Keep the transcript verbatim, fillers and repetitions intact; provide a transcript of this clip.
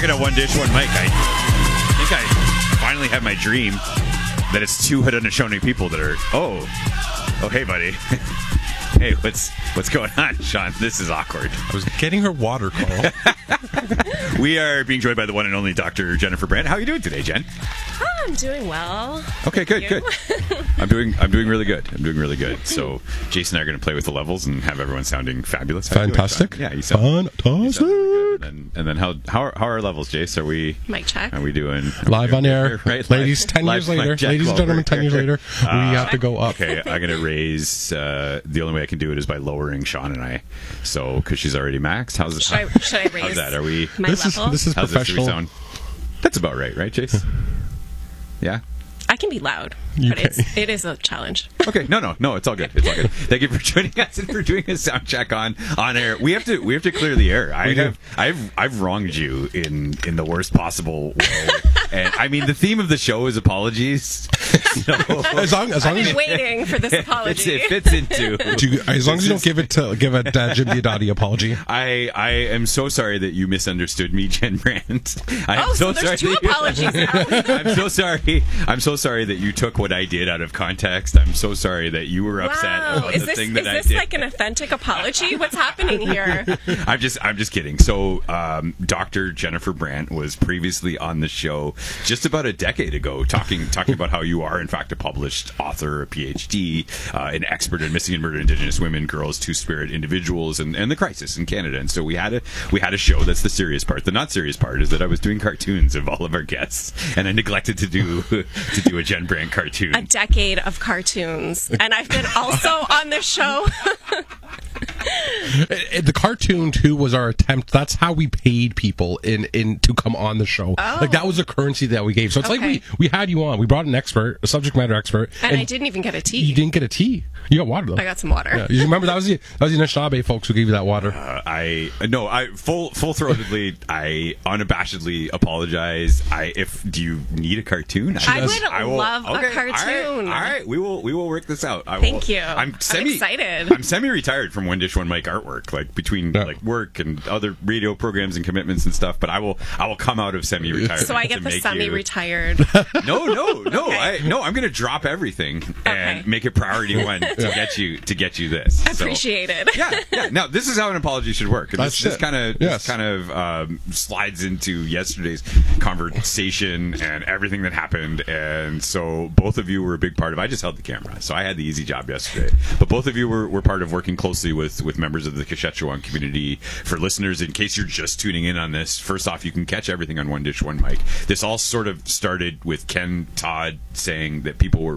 checking out One Dish, One Mic. I think I finally have my dream that it's two Haudenosaunee people that are. Oh, oh, hey, buddy. Hey, what's what's going on, Sean? This is awkward. I was getting her water, Carl. We are being joined by the one and only Doctor Jennifer Brandt. How are you doing today, Jen? Oh, I'm doing well. Okay, good, you. good. I'm doing I'm doing really good. I'm doing really good. So Jason and I are going to play with the levels and have everyone sounding fabulous. How you doing, Fantastic. Sean? Yeah, you sound Fantastic. you sound really good. And then, and then how how are, how are our levels, Jace? Are we Mic check. Are we doing are Live we on doing, air. Right, Ladies, live, ten live years later. mic check Ladies and while gentlemen, we're ten years here. later. We Uh, have to go up. Okay, I'm going to raise. Uh, the only way I can do it is by lowering Sean and I. So because she's already maxed. How's it? Should I, should I raise How's that? Are we? my This is level? this is How's this? Do we professional. sound? That's about right, right, Jace? Yeah. I can be loud, You but can. it's it is a challenge. Okay, no, no, no, it's all good. It's all good. Thank you for joining us and for doing a sound check on on air. We have to we have to clear the air. I We do. have I've I've wronged you in in the worst possible way. And I mean, the theme of the show is apologies. So, As long as long I've as been waiting for this it's, apology. it fits into. do you, as long as you don't give it to give a uh, Jim Diodati apology. I I am so sorry that you misunderstood me, Jen Brandt. I am Oh, so sorry there's two that you- apologies now. I'm so sorry. I'm so sorry that you took what I did out of context. I'm so sorry that you were upset Wow, about is the this thing is that I this did. like an authentic apology? What's happening here? I'm just I'm just kidding. So um, Doctor Jennifer Brandt was previously on the show just about a decade ago, talking talking about how you are in fact a published author, a PhD, uh, an expert in missing and murdered Indigenous women, girls, two-spirit individuals, and, and the crisis in Canada. And so we had a we had a show. That's the serious part. The not serious part is that I was doing cartoons of all of our guests, and I neglected to do to do a Jen Brandt cartoon. A decade of cartoons, and I've been also on this show. Uh, The cartoon too was our attempt. That's how we paid people in, in to come on the show. Oh. Like that was a currency that we gave. So it's like Okay. we, we had you on. We brought an expert, a subject matter expert, And I didn't even get a tea. You didn't get a tea. You got water though. I got some water. Yeah. You remember that was the that was the Anishinaabe folks who gave you that water. Uh, I no, I full full throatedly, I unabashedly apologize. I if do you need a cartoon? I would love a All right, cartoon. all right, we will we will work this out. I Thank will, you. I'm I'm semi excited. I'm semi-retired from One Dish One Mic artwork, like between Yeah. like work and other radio programs and commitments and stuff. But I will I will come out of semi-retirement. So I to get the make you- semi-retired. No, no, no. Okay. I no. I'm going to drop everything and Okay. make it priority one to get you to get you this. So- Appreciate it. yeah, yeah. Now this is how an apology should work. And That's this, this it. kind of Yes. this kind of um, slides into yesterday's conversation and everything that happened. And so both of you were a big part of. I just held the camera, so I had the easy job yesterday. But both of you were, were part of working closely with with members of the Kashechewan community. For listeners, in case you're just tuning in on this, first off, you can catch everything on One Dish One Mic. This all sort of started with Ken Todd saying that people were